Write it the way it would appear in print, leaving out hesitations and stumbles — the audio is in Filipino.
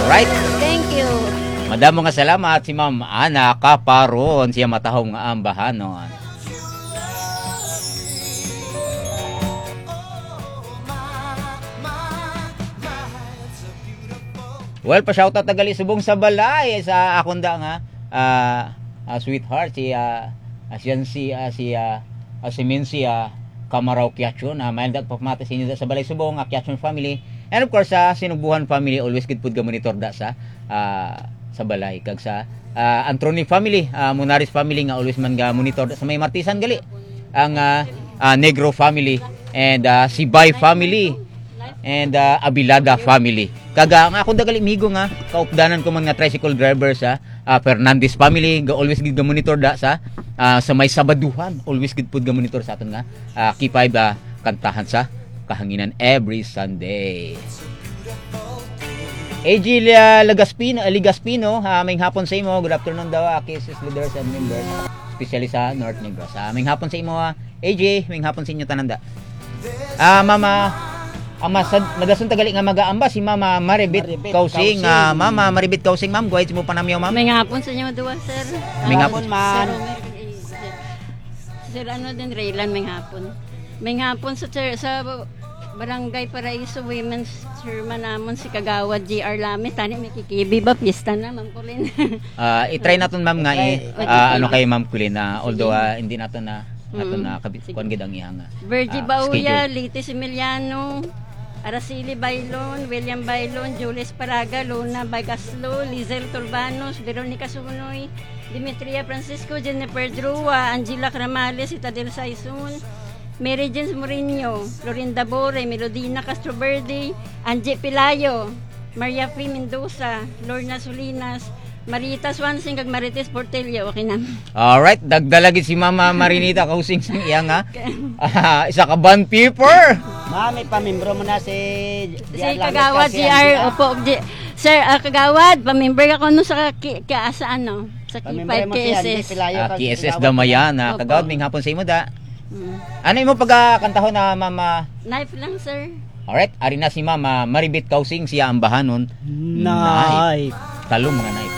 Alright? Thank you. Madamo nga salamat si Ma'am Ana Kaparon siya matahong nga ambahanon. Well, pa-shoutout tagali subong sa balay sa akong da nga sweetheart si Mincy Kamaraw Kiachon may nagpapamata sa inyo sa balay subong Kiachon family, and of course sa Sinubuhan family, always good pud ga monitor da sa balay kag sa Antroni family, Munaris family nga always man ga monitor da sa may Martisan gali, ang Negro family, and Sibay family, and Abilada family. Kaga nga akong dagali migo nga kaupdanan ko man nga tricycle driver sa Fernandez family, ga always gid ga monitor da sa may Sabaduhan, always gid pud ga monitor sa aton nga K5 kantahan sa kahanginan every Sunday. AG Ligaspino, may hapon sa imo. Good afternoon daw, cases leaders and members, especially sa North Negros. May hapon sa imo, AJ, may hapon sa inyo tananda. Mama madason tagali nga mag-aamba si Mama Maribit Kausing. Mama Maribit Kausing, ma'am, guide mo pa namyo, ma'am. May hapon sa inyo duwa, sir. May hapon man. Sir, ano din Raylan, may hapon. May hapon sa Barangay Paraiso Women's Chairman namon si Kagawad GR Lame, tani may kikibi ba pista na Ma'am Kulin. I-try naton ma'am nga ano kay Ma'am Kulin, although hindi naton na kuan gid ang ihang Virgie Bauya, Litis Emiliano, Araceli Bailon, William Bailon, Julius Paraga, Luna Bagaslo, Lizel Turbanos, Veronica Sunoy, Dimitria Francisco, Jennifer Drua, Angela Cramales, Itadel Saison, Mary Jane Moreno, Florinda Bore, Melodina Castroverde, Angie Pilayo, Maria P. Mendoza, Lorna Solinas, Marita Swansing, kag Marites Portelio. Okay na. Alright, dagdalagi si Mama Marinita Kausing sang iya nga. Isa ka band paper. Mami, pamimbro mo na si Kagawad GR. Opo, Sir, Kagawad, pamimber ako no sa sa ano, sa K5 KSS. KSS Damayan. Kagawad, may hapon sa imo da. Ano imo pagkantahon na Mama? Knife lang, sir. Alright, ari na si Mama Maribit Kausing siya ambahanon. Knife. Talong nga knife.